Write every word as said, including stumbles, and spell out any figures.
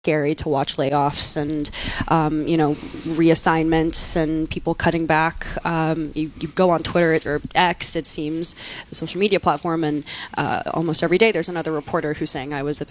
scary to watch layoffs and um, you know reassignments and people cutting back. Um, you, you go on Twitter or X, it seems, the social media platform, and uh, almost every day there's another reporter who's saying I was the